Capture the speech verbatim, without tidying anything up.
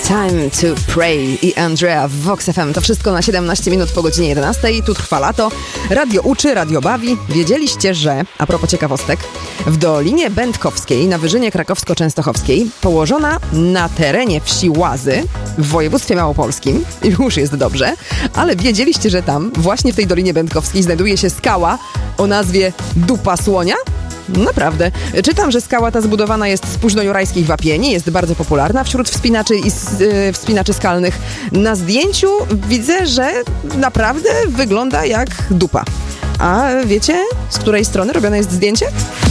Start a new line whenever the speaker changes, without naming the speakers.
Time to Pray i Andrea w Vox F M. To wszystko na siedemnaście minut po godzinie jedenastej. Tu trwa lato. Radio uczy, radio bawi. Wiedzieliście, że, a propos ciekawostek, w Dolinie Będkowskiej na Wyżynie Krakowsko-Częstochowskiej, położona na terenie wsi Łazy w województwie małopolskim, i już jest dobrze, ale wiedzieliście, że tam, właśnie w tej Dolinie Będkowskiej, znajduje się skała o nazwie Dupa Słonia? Naprawdę. Czytam, że skała ta zbudowana jest z późnojurajskich wapieni, jest bardzo popularna wśród wspinaczy i yy, wspinaczy skalnych. Na zdjęciu widzę, że naprawdę wygląda jak dupa. A wiecie, z której strony robione jest zdjęcie?